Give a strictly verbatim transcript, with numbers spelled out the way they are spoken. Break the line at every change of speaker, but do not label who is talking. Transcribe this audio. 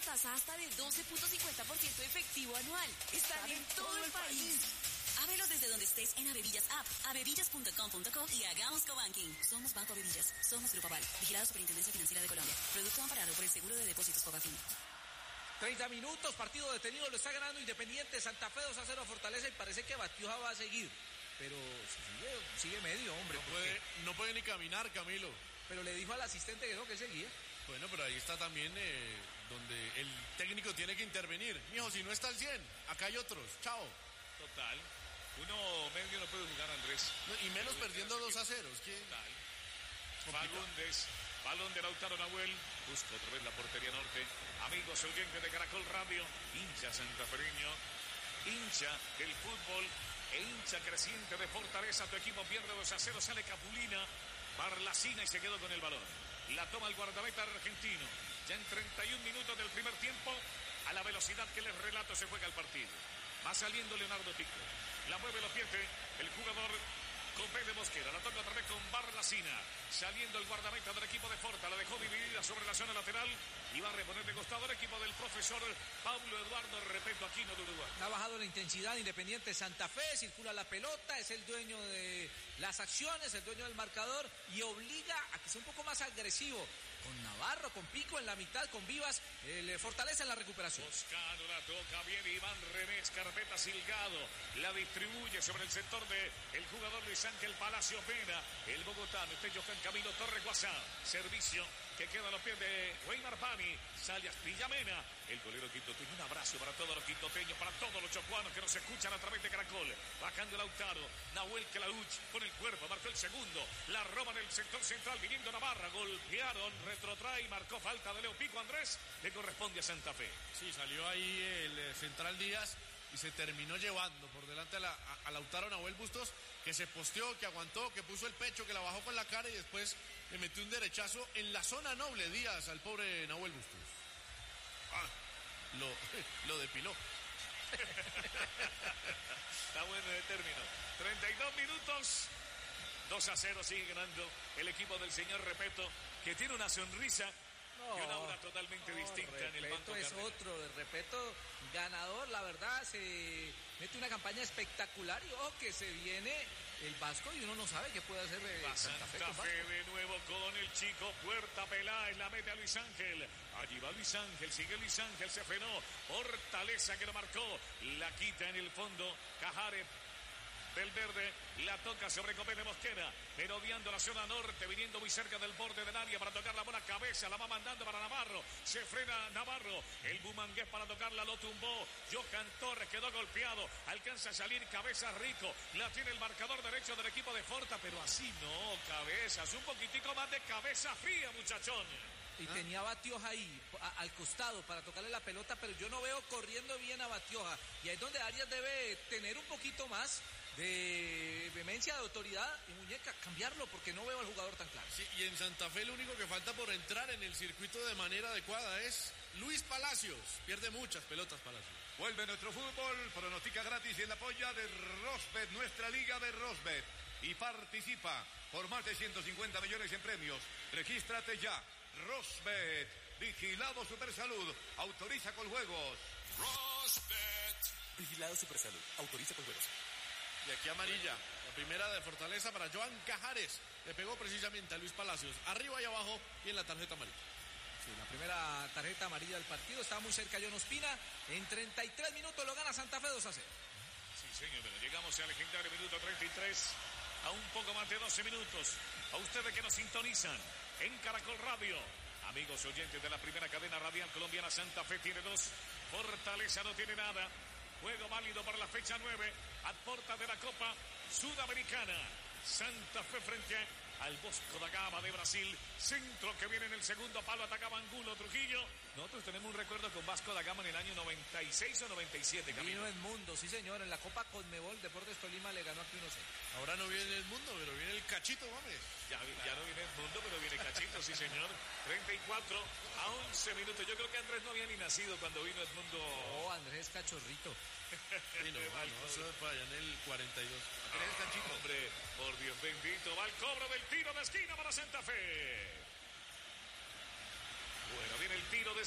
tasa hasta de doce punto cincuenta por ciento efectivo anual. Están en todo el país. Ábrelos desde donde estés en Avevillas App, avevillas punto com punto co y hagamos cobanking. Somos Banco Avevillas. Somos Grupo Aval. Vigilado Superintendencia Financiera de Colombia. Producto amparado por el Seguro de Depósitos Fogafín.
treinta minutos, partido detenido, lo está ganando Independiente, Santa Fe dos a cero a Fortaleza y parece que Batioja va a seguir. Pero sigue, sigue medio, hombre.
No puede, no puede ni caminar, Camilo.
Pero le dijo al asistente que no, que seguía.
Bueno, pero ahí está también eh, donde el técnico tiene que intervenir. Mijo, si no está al cien, acá hay otros. Chao.
Total. Uno medio no puede jugar, Andrés.
No, y menos perdiendo dos a cero. Es que...
Total. Fagundes, balón de Lautaro Nahuel, busca otra vez la portería norte. Amigos oyentes de Caracol Radio, hincha santafereño, hincha del fútbol e hincha creciente de Fortaleza. Tu equipo pierde dos a cero, sale Capulina, Barlacina y se quedó con el balón. La toma el guardameta argentino. Ya en treinta y un minutos del primer tiempo, a la velocidad que les relato se juega el partido. Va saliendo Leonardo Pico. La mueve, lo pierde el jugador Copé de Mosquera. La toca otra vez con Barlacina. Saliendo el guardameta del equipo de Forta. La dejó dividida sobre la zona lateral. Y va a reponer de costado el equipo del profesor Pablo Eduardo Repeto Aquino de Uruguay.
Ha bajado la intensidad Independiente Santa Fe. Circula la pelota. Es el dueño de las acciones. El dueño del marcador. Y obliga a que sea un poco más agresivo. Con Navarro, con Pico en la mitad, con Vivas. Le fortalece en la recuperación.
Toscano la toca bien. Iván René Carpeta Silgado. La distribuye sobre el sector de el jugador Luis Ángel Palacio Pena, el bogotano, este Johan Camilo Torres Guasá, servicio que queda a los pies de Weimar Pani, sale Astillamena, el golero quintoteño, un abrazo para todos los quintoteños, para todos los chocuanos que nos escuchan a través de Caracol, bajando Lautaro, Nahuel Kelauch con el cuerpo, marcó el segundo, la roba en el sector central, viniendo Navarra, golpearon, retrotrae, marcó falta de Leo Pico Andrés, le corresponde a Santa Fe.
Sí, salió ahí el eh, Central Díaz y se terminó llevando por delante a, la, a, a Lautaro Nahuel Bustos, que se posteó, que aguantó, que puso el pecho, que la bajó con la cara y después le metió un derechazo en la zona noble Díaz al pobre Nahuel Bustos. Ah, lo, lo depiló.
Está bueno el término. treinta y dos minutos. dos a cero sigue ganando el equipo del señor Repeto, que tiene una sonrisa. No, y una aura totalmente no, distinta en el banco.
Es Carrera. Otro, el Repeto ganador, la verdad, se mete una campaña espectacular y ojo que se viene el Vasco y uno no sabe qué puede hacer
de Santa, Santa Fe, Fe de nuevo con el chico Puerta Peláez, la mete a Luis Ángel, allí va Luis Ángel, sigue Luis Ángel, se frenó, Fortaleza que lo marcó, la quita en el fondo, Cajares del verde, la toca sobre Copé de Mosquera, merodeando la zona norte, viniendo muy cerca del borde del área para tocar la bola cabeza, la va mandando para Navarro, se frena Navarro, el bumangués para tocarla, lo tumbó, Johan Torres quedó golpeado, alcanza a salir Cabezas Rico, la tiene el marcador derecho del equipo de Forta, pero así no, Cabezas, un poquitico más de cabeza fría, muchachón.
Y ¿Ah? tenía a Batioja ahí, a, al costado, para tocarle la pelota, pero yo no veo corriendo bien a Batioja. Y ahí es donde Arias debe tener un poquito más de vehemencia, de autoridad y muñeca, cambiarlo, porque no veo al jugador tan claro.
Sí, y en Santa Fe lo único que falta por entrar en el circuito de manera adecuada es Luis Palacios. Pierde muchas pelotas Palacios.
Vuelve nuestro fútbol, pronostica gratis y en la polla de Rosbet, nuestra liga de Rosbet. Y participa por más de ciento cincuenta millones en premios. Regístrate ya. Rosbet, vigilado Supersalud, autoriza con juegos.
Rosbet, vigilado Supersalud, autoriza con juegos.
Y aquí amarilla, la primera de Fortaleza para Joan Cajares, le pegó precisamente a Luis Palacios, arriba y abajo y en la tarjeta amarilla.
Sí, la primera tarjeta amarilla del partido, estaba muy cerca John Ospina, en treinta y tres minutos lo gana Santa Fe dos a cero.
Sí, señor, pero llegamos al legendario minuto treinta y tres, a un poco más de doce minutos. A ustedes que nos sintonizan en Caracol Radio, amigos oyentes de la primera cadena radial colombiana, Santa Fe tiene dos, Fortaleza no tiene nada. Juego válido para la fecha nueve, a puertas de la Copa Sudamericana. Santa Fe frente al Bosco da Gama de Brasil. Centro que viene en el segundo palo, atacaba Angulo Trujillo. Nosotros tenemos un recuerdo con Vasco da Gama en el año noventa y seis o noventa y siete.
Vino Edmundo, sí señor, en la Copa Conmebol, Deportes Tolima le ganó aquí uno cero.
Ahora no viene Edmundo, pero viene el Cachito Gómez.
Ya, ya no viene Edmundo, pero viene Cachito, sí señor. treinta y cuatro a once minutos. Yo creo que Andrés no había ni nacido cuando vino Edmundo.
Oh, Andrés Cachorrito.
Sí, no, no, eso es para allá en el cuarenta y dos.
Andrés ah, Cachito. Hombre, por Dios bendito, va el cobro del tiro de esquina para Santa Fe. Bueno, viene el tiro de